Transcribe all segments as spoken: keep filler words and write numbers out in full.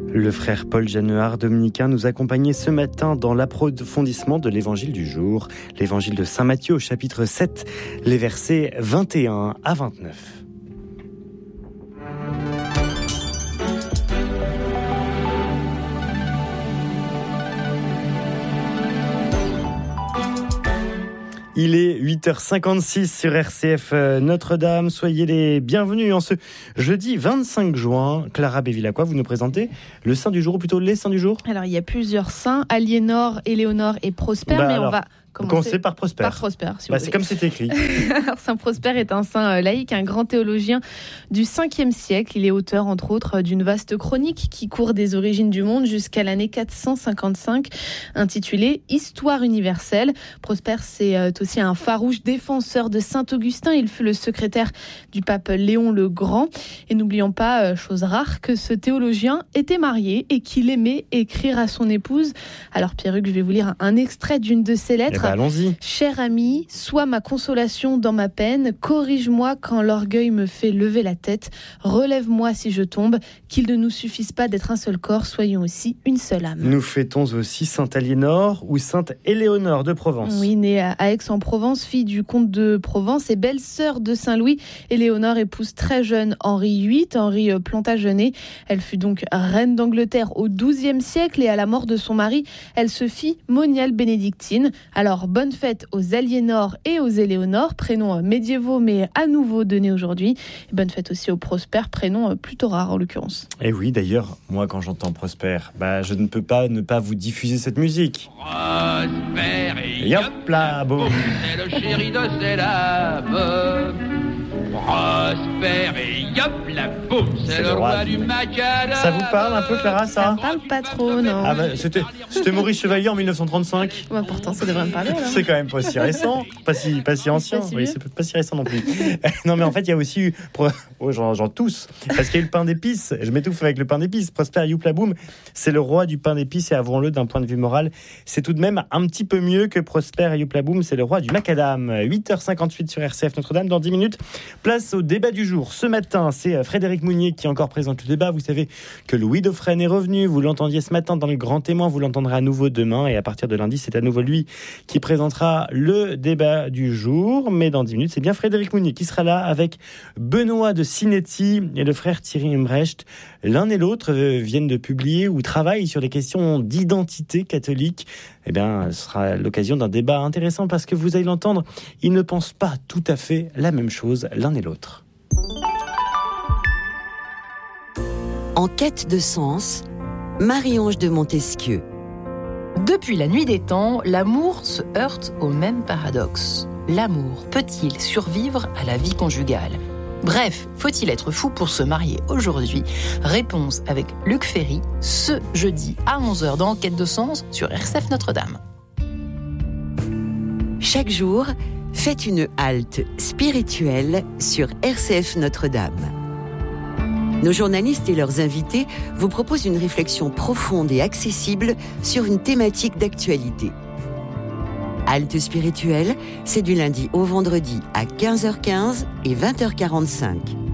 Le frère Paul Jeannehart, dominicain, nous accompagnait ce matin dans l'approfondissement de l'évangile du jour, l'évangile de saint Matthieu au chapitre sept, les versets vingt et un à vingt-neuf. Il est huit heures cinquante-six sur R C F Notre-Dame. Soyez les bienvenus en ce jeudi vingt-cinq juin. Clara Bévilacqua, vous nous présentez le saint du jour, ou plutôt les saints du jour. Alors, il y a plusieurs saints, Aliénor, Éléonore et Prosper, bah mais alors, on va commencer, commencer par Prosper. Par Prosper si bah, vous c'est voulez. comme c'est écrit. Alors, saint Prosper est un saint laïque, un grand théologien du cinquième siècle. Il est auteur, entre autres, d'une vaste chronique qui court des origines du monde jusqu'à l'année quatre cent cinquante-cinq, intitulée « Histoire universelle ». Prosper, c'est aussi un farouche défenseur de saint Augustin. Il fut le secrétaire du pape Léon le Grand. Et n'oublions pas, chose rare, que ce théologien était marié et qu'il aimait écrire à son épouse. Alors, Pierruc, je vais vous lire un extrait d'une de ses lettres. Eh ben, allons-y. Cher ami, sois ma consolation dans ma peine, corrige-moi quand l'orgueil me fait lever la tête, relève-moi si je tombe, qu'il ne nous suffise pas d'être un seul corps, soyons aussi une seule âme. Nous fêtons aussi sainte Aliénor ou sainte Éléonore de Provence. Oui, née à Aix-en-Provence, fille du comte de Provence et belle-sœur de Saint-Louis, Éléonore épouse très jeune Henri huit, Henri Plantagenet. Elle fut donc reine d'Angleterre au douzième siècle et à la mort de son mari, elle se fit moniale bénédictine. Alors, bonne fête aux Aliénor et aux Éléonore, prénoms médiévaux mais à nouveau donnés aujourd'hui. Et bonne fête aussi aux Prosper, prénom plutôt rare en l'occurrence. Et oui, d'ailleurs, moi quand j'entends Prosper, bah, je ne peux pas ne pas vous diffuser cette musique. Prosper et Yop là, boum. C'est le chéri de ses lames. Prosper et yop la boum, c'est, c'est le roi, roi du macadam. Ça vous parle un peu, Clara, ça? Ça me parle pas trop, non. Ah bah, c'était, c'était Maurice Chevalier en dix-neuf cent trente-cinq. Ouais, pourtant, ça devrait me parler, alors. C'est quand même pas si récent, pas si, pas si ancien. Pas si oui, c'est pas si récent non plus. Non, mais en fait, il y a aussi eu, oh, j'en, j'en tousse, parce qu'il y a eu le pain d'épices. Je m'étouffe avec le pain d'épices. Prosper Youp la boum, c'est le roi du pain d'épices, et avouons-le, d'un point de vue moral, c'est tout de même un petit peu mieux que Prosper Youp la boum, c'est le roi du macadam. huit heures cinquante-huit sur R C F Notre-Dame. Dans dix minutes, place au débat du jour. Ce matin, c'est Frédéric Mounier qui encore présente le débat. Vous savez que Louis Dauphren est revenu. Vous l'entendiez ce matin dans le Grand Témoin. Vous l'entendrez à nouveau demain. Et à partir de lundi, c'est à nouveau lui qui présentera le débat du jour. Mais dans dix minutes, c'est bien Frédéric Mounier qui sera là avec Benoît de Sinetti et le frère Thierry Imbrecht. L'un et l'autre viennent de publier ou travaillent sur les questions d'identité catholique. Eh bien, ce sera l'occasion d'un débat intéressant parce que vous allez l'entendre, ils ne pensent pas tout à fait la même chose l'un et l'autre. En quête de sens, Marie-Ange de Montesquieu. Depuis la nuit des temps, l'amour se heurte au même paradoxe. L'amour peut-il survivre à la vie conjugale ? Bref, faut-il être fou pour se marier aujourd'hui ? Réponse avec Luc Ferry, ce jeudi à onze heures dans Quête de sens sur R C F Notre-Dame. Chaque jour, faites une halte spirituelle sur R C F Notre-Dame. Nos journalistes et leurs invités vous proposent une réflexion profonde et accessible sur une thématique d'actualité. Halte spirituelle, c'est du lundi au vendredi à quinze heures quinze et vingt heures quarante-cinq.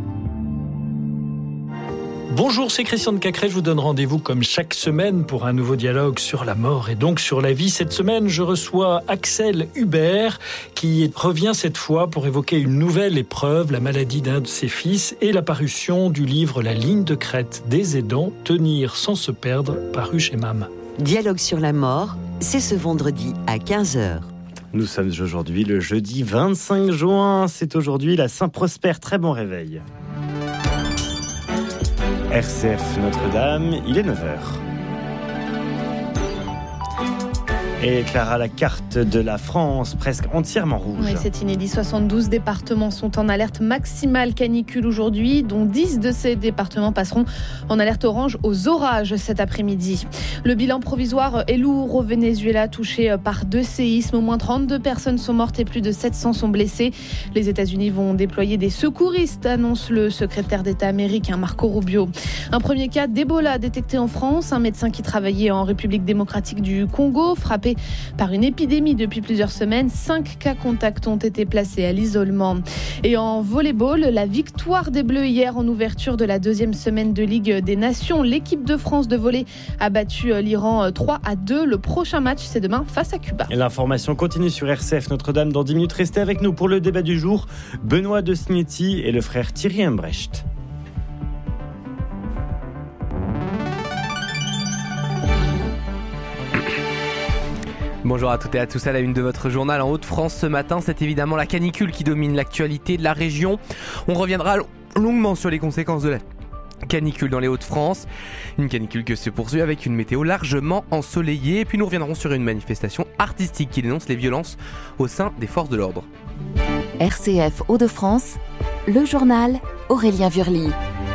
Bonjour, c'est Christian de Cacré, je vous donne rendez-vous comme chaque semaine pour un nouveau dialogue sur la mort et donc sur la vie. Cette semaine, je reçois Axel Hubert qui revient cette fois pour évoquer une nouvelle épreuve, la maladie d'un de ses fils et la parution du livre La ligne de crête des aidants, tenir sans se perdre, paru chez M A M. Dialogue sur la mort, c'est ce vendredi à quinze heures. Nous sommes aujourd'hui le jeudi vingt-cinq juin, c'est aujourd'hui la Saint-Prosper, très bon réveil. R C F Notre-Dame, il est neuf heures. Et Clara, la carte de la France, presque entièrement rouge. Oui, c'est inédit. soixante-douze départements sont en alerte maximale canicule aujourd'hui, dont dix de ces départements passeront en alerte orange aux orages cet après-midi. Le bilan provisoire est lourd au Venezuela, touché par deux séismes. Au moins trente-deux personnes sont mortes et plus de sept cents sont blessées. Les États-Unis vont déployer des secouristes, annonce le secrétaire d'État américain Marco Rubio. Un premier cas d'Ebola détecté en France. Un médecin qui travaillait en République démocratique du Congo, frappé frappé par une épidémie depuis plusieurs semaines. Cinq cas contacts ont été placés à l'isolement. Et en volley-ball, la victoire des Bleus hier en ouverture de la deuxième semaine de Ligue des Nations. L'équipe de France de volley a battu l'Iran trois à deux. Le prochain match, c'est demain face à Cuba. Et l'information continue sur R C F Notre-Dame dans dix minutes. Restez avec nous pour le débat du jour. Benoît de Signetti et le frère Thierry Embrecht. Bonjour à toutes et à tous, à la une de votre journal en Hauts-de-France ce matin, c'est évidemment la canicule qui domine l'actualité de la région. On reviendra longuement sur les conséquences de la canicule dans les Hauts-de-France. Une canicule qui se poursuit avec une météo largement ensoleillée. Et puis nous reviendrons sur une manifestation artistique qui dénonce les violences au sein des forces de l'ordre. R C F Hauts-de-France, le journal Aurélien Vurly.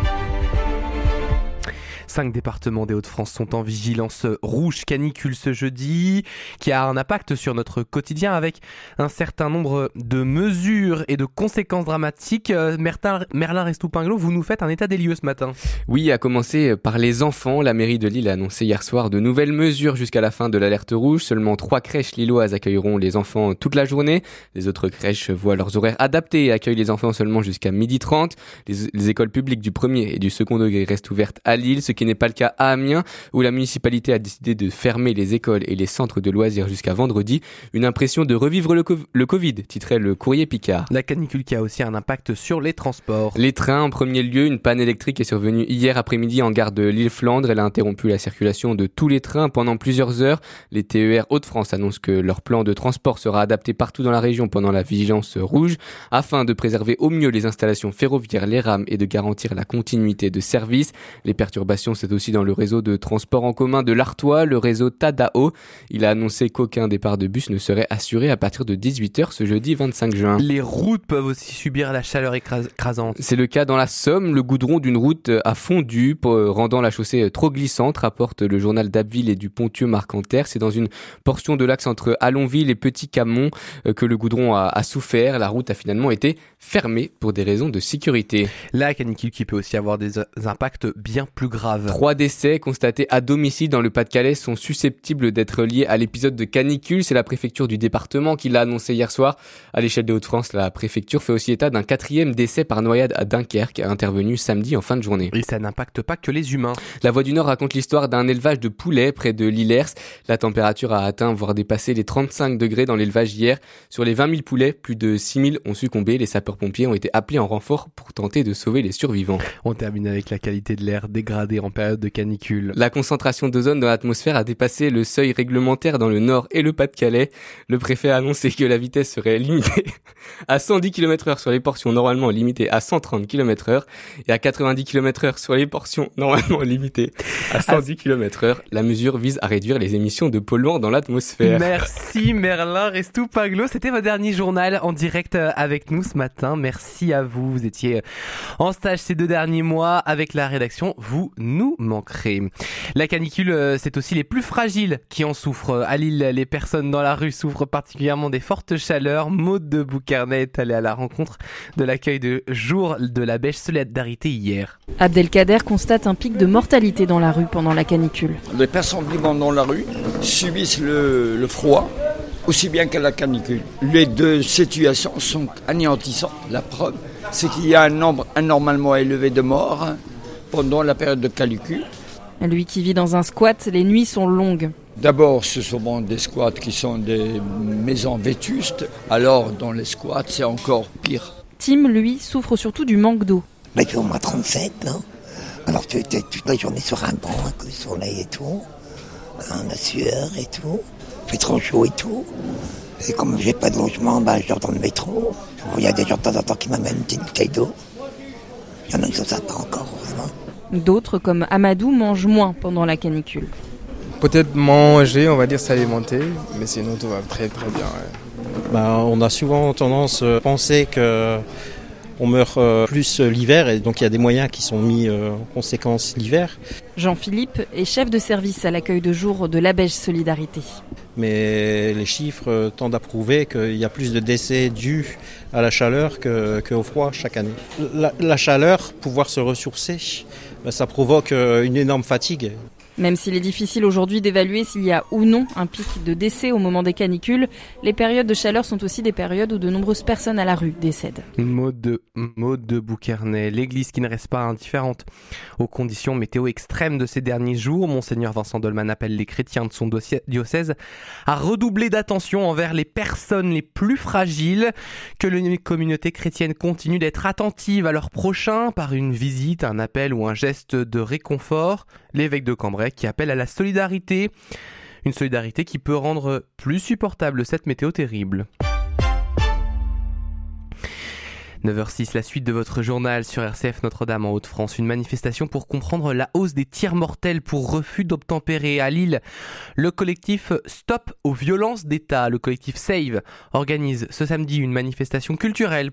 Cinq départements des Hauts-de-France sont en vigilance rouge canicule ce jeudi, qui a un impact sur notre quotidien avec un certain nombre de mesures et de conséquences dramatiques. Mertin, Merlin Restou-Pinglot, vous nous faites un état des lieux ce matin. Oui, à commencer par les enfants. La mairie de Lille a annoncé hier soir de nouvelles mesures jusqu'à la fin de l'alerte rouge. Seulement trois crèches lilloises accueilleront les enfants toute la journée. Les autres crèches voient leurs horaires adaptés et accueillent les enfants seulement jusqu'à midi trente. Les, les écoles publiques du premier et du second degré restent ouvertes à Lille, ce qui n'est pas le cas à Amiens, où la municipalité a décidé de fermer les écoles et les centres de loisirs jusqu'à vendredi. Une impression de revivre le, co- le Covid, titrait le Courrier Picard. La canicule qui a aussi un impact sur les transports. Les trains, en premier lieu, une panne électrique est survenue hier après-midi en gare de Lille-Flandre. Elle a interrompu la circulation de tous les trains pendant plusieurs heures. Les T E R Hauts-de-France annoncent que leur plan de transport sera adapté partout dans la région pendant la vigilance rouge, afin de préserver au mieux les installations ferroviaires, les rames et de garantir la continuité de service. Les perturbations, c'est aussi dans le réseau de transport en commun de l'Artois, le réseau Tadao. Il a annoncé qu'aucun départ de bus ne serait assuré à partir de dix-huit heures ce jeudi vingt-cinq juin. Les routes peuvent aussi subir la chaleur écrasante. C'est le cas dans la Somme. Le goudron d'une route a fondu, rendant la chaussée trop glissante, rapporte le journal d'Abbeville et du Ponthieu Marcanterre. C'est dans une portion de l'axe entre Allonville et Petit-Camon que le goudron a, a souffert. La route a finalement été fermée pour des raisons de sécurité. La canicule qui peut aussi avoir des impacts bien plus graves. Trois décès constatés à domicile dans le Pas-de-Calais sont susceptibles d'être liés à l'épisode de canicule. C'est la préfecture du département qui l'a annoncé hier soir. À l'échelle des Hauts-de-France, la préfecture fait aussi état d'un quatrième décès par noyade à Dunkerque, intervenu samedi en fin de journée. Et ça n'impacte pas que les humains. La Voix du Nord raconte l'histoire d'un élevage de poulets près de Lillers. La température a atteint, voire dépassé les trente-cinq degrés dans l'élevage hier. Sur les vingt mille poulets, plus de six mille ont succombé. Les sapeurs-pompiers ont été appelés en renfort pour tenter de sauver les survivants. On termine avec la qualité de l'air dégradée en période de canicule. La concentration d'ozone dans l'atmosphère a dépassé le seuil réglementaire dans le Nord et le Pas-de-Calais. Le préfet a annoncé que la vitesse serait limitée à cent dix kilomètres heure sur les portions normalement limitées à cent trente kilomètres heure et à quatre-vingt-dix kilomètres heure sur les portions normalement limitées à cent dix kilomètres heure. La mesure vise à réduire les émissions de polluants dans l'atmosphère. Merci Merlin Restou-Pinglot. C'était votre dernier journal en direct avec nous ce matin. Merci à vous. Vous étiez en stage ces deux derniers mois avec la rédaction. Vous nous manquerez. La canicule, c'est aussi les plus fragiles qui en souffrent. À Lille, les personnes dans la rue souffrent particulièrement des fortes chaleurs. Maude de Boucarnet est allée à la rencontre de l'accueil de jour de la Bêche Solidarité hier. Abdelkader constate un pic de mortalité dans la rue pendant la canicule. Les personnes vivant dans la rue subissent le, le froid aussi bien que la canicule. Les deux situations sont anéantissantes. La preuve, c'est qu'il y a un nombre anormalement élevé de morts pendant la période de canicule. Lui qui vit dans un squat, les nuits sont longues. D'abord, ce sont souvent des squats qui sont des maisons vétustes. Alors, dans les squats, c'est encore pire. Tim, lui, souffre surtout du manque d'eau. Bah, il fait au moins trente-sept, non ? Alors, tu es toute la journée sur un banc, avec le soleil et tout, hein, la sueur et tout. Il fait trop chaud et tout. Et comme j'ai pas de logement, bah, je dors dans le métro. Il y a des gens de temps en temps qui m'amènent une petite bouteille d'eau. Il y en a qui sont sympas encore, heureusement. D'autres, comme Amadou, mangent moins pendant la canicule. Peut-être manger, on va dire s'alimenter, mais sinon tout va très très bien. Ouais. Bah, on a souvent tendance à penser qu'on meurt plus l'hiver et donc il y a des moyens qui sont mis en conséquence l'hiver. Jean-Philippe est chef de service à l'accueil de jour de la Bêche Solidarité. Mais les chiffres tendent à prouver qu'il y a plus de décès dus à la chaleur que, qu'au froid chaque année. La, la chaleur, pouvoir se ressourcer, ben ça provoque une énorme fatigue. Même s'il est difficile aujourd'hui d'évaluer s'il y a ou non un pic de décès au moment des canicules, les périodes de chaleur sont aussi des périodes où de nombreuses personnes à la rue décèdent. Maud de, Maud de Bouquernay, l'église qui ne reste pas indifférente aux conditions météo extrêmes de ces derniers jours. Monseigneur Vincent Dolman appelle les chrétiens de son diocèse à redoubler d'attention envers les personnes les plus fragiles, que les communautés chrétiennes continuent d'être attentives à leurs prochains par une visite, un appel ou un geste de réconfort. L'évêque de Cambrai qui appelle à la solidarité, une solidarité qui peut rendre plus supportable cette météo terrible. neuf heures six, la suite de votre journal sur R C F Notre-Dame en Hauts-de-France. Une manifestation pour comprendre la hausse des tirs mortels pour refus d'obtempérer. À Lille, le collectif Stop aux violences d'État, le collectif SAVE, organise ce samedi une manifestation culturelle